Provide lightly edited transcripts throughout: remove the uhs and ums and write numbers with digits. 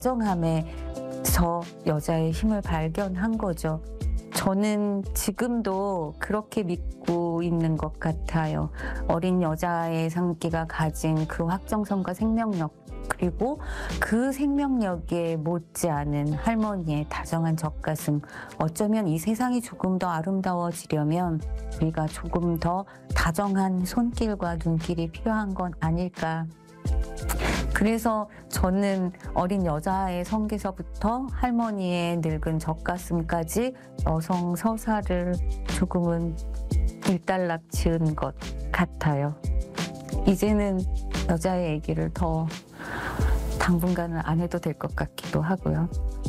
다정함에서 여자의 힘을 발견한 거죠. 저는 지금도 그렇게 믿고 있는 것 같아요. 어린 여자의 상기가 가진 그 확정성과 생명력, 그리고 그 생명력에 못지않은 할머니의 다정한 젖가슴. 어쩌면 이 세상이 조금 더 아름다워지려면 우리가 조금 더 다정한 손길과 눈길이 필요한 건 아닐까. 그래서 저는 어린 여자의 성기서부터 할머니의 늙은 젖가슴까지 여성 서사를 조금은 일단락 지은 것 같아요. 이제는 여자의 얘기를 더 당분간은 안 해도 될 것 같기도 하고요.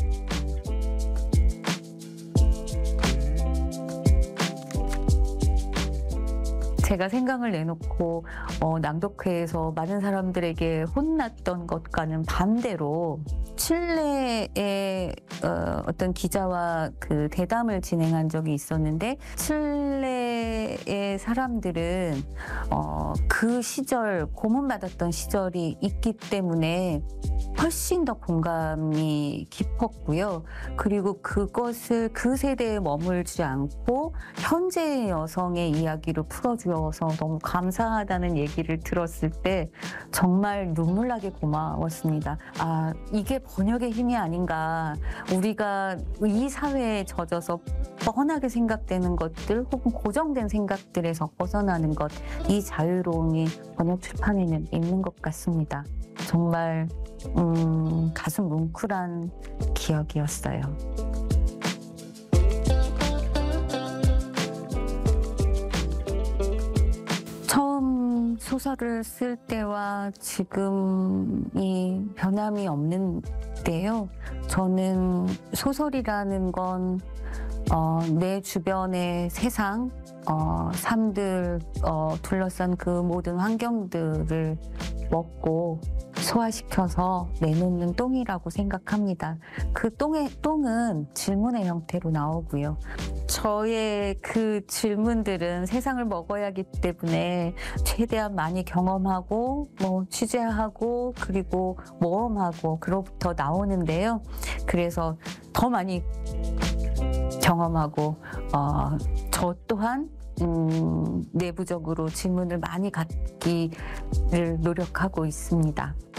제가 생각을 내놓고 낭독회에서 많은 사람들에게 혼났던 것과는 반대로 칠레의 어떤 기자와 그 대담을 진행한 적이 있었는데, 칠레의 사람들은 그 시절 고문받았던 시절이 있기 때문에 훨씬 더 공감이 깊었고요. 그리고 그것을 그 세대에 머물지 않고 현재의 여성의 이야기로 풀어주어서 너무 감사하다는 얘기를 들었을 때 정말 눈물나게 고마웠습니다. 아, 이게 번역의 힘이 아닌가. 우리가 이 사회에 젖어서 뻔하게 생각되는 것들 혹은 고정된 생각들에서 벗어나는 것, 이 자유로움이 번역 출판에는 있는 것 같습니다. 정말 가슴 뭉클한 기억이었어요. 처음 소설을 쓸 때와 지금이 변함이 없는데요. 저는 소설이라는 건 내 주변의 세상, 삶들, 둘러싼 그 모든 환경들을 먹고 소화시켜서 내놓는 똥이라고 생각합니다. 그 똥은 질문의 형태로 나오고요. 저의 그 질문들은 세상을 먹어야 하기 때문에 최대한 많이 경험하고 취재하고 그리고 모험하고 그로부터 나오는데요. 그래서 더 많이 경험하고 저 또한 내부적으로 질문을 많이 갖기를 노력하고 있습니다.